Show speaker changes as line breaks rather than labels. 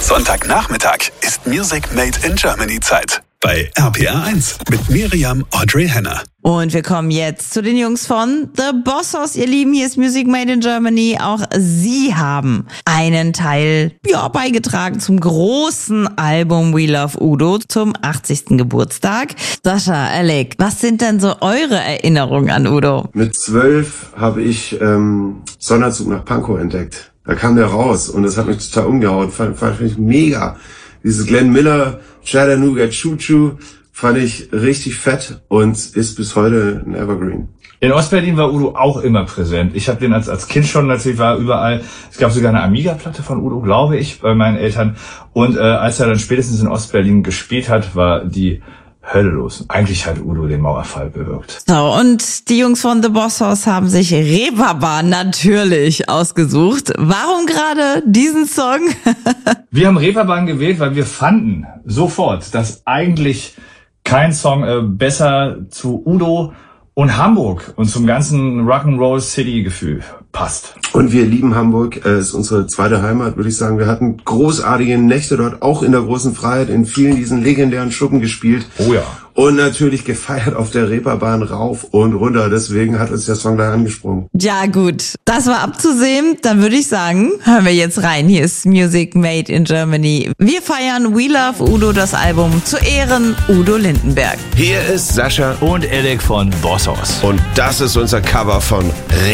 Sonntagnachmittag ist Music Made in Germany Zeit. Bei RPR1 mit Miriam Audrey Henner.
Und wir kommen jetzt zu den Jungs von The Bossos. Ihr Lieben, hier ist Music Made in Germany. Auch sie haben einen Teil beigetragen zum großen Album We Love Udo zum 80. Geburtstag. Sascha, Alec, was sind denn so eure Erinnerungen an Udo?
Mit 12 habe ich Sonderzug nach Pankow entdeckt. Da kam der raus und das hat mich total umgehauen. Fand ich mega. Dieses Glenn Miller, Chattanooga Choo Choo fand ich richtig fett und ist bis heute ein Evergreen.
In Ostberlin war Udo auch immer präsent. Ich habe den als Kind schon, natürlich war überall. Es gab sogar eine Amiga-Platte von Udo, glaube ich, bei meinen Eltern. Und als er dann spätestens in Ostberlin gespielt hat, war die Hölle los. Eigentlich hat Udo den Mauerfall bewirkt.
So, und die Jungs von The Bossos haben sich Reeperbahn natürlich ausgesucht. Warum gerade diesen Song?
Wir haben Reeperbahn gewählt, weil wir fanden sofort, dass eigentlich kein Song besser zu Udo und Hamburg und zum ganzen Rock'n'Roll City Gefühl passt.
Und wir lieben Hamburg, ist unsere zweite Heimat, würde ich sagen. Wir hatten großartige Nächte dort, auch in der Großen Freiheit, in vielen diesen legendären Schuppen gespielt.
Oh ja.
Und natürlich gefeiert auf der Reeperbahn rauf und runter. Deswegen hat uns der Song gleich angesprungen.
Ja gut, das war abzusehen. Dann würde ich sagen, hören wir jetzt rein. Hier ist Music Made in Germany. Wir feiern We Love Udo, das Album zu Ehren Udo Lindenberg.
Hier ist Sascha
Und Alec von Bossos.
und das ist unser Cover von